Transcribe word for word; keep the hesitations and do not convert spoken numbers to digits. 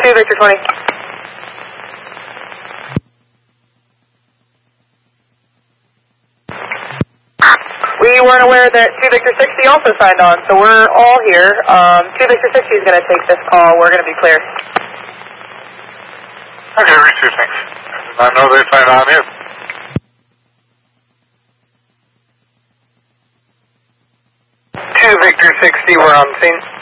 two Victor twenty. We weren't aware that two Victor sixty also signed on, so we're all here. Um, two Victor sixty is going to take this call. We're going to be clear. Okay, Reese, thanks. I know they signed on here. two Victor sixty, we're on scene.